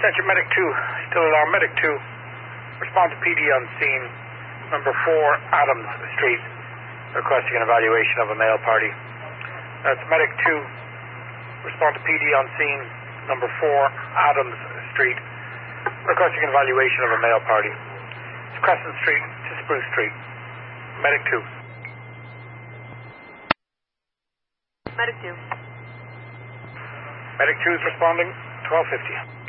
Attention Medic 2, still alarm. Medic 2, respond to PD on scene, number 4 Adams Street, requesting an evaluation of a male party. That's Medic 2, respond to PD on scene, number 4 Adams Street, requesting an evaluation of a male party. It's Crescent Street to Spruce Street. Medic 2. Medic 2. Medic 2 is responding, 1250.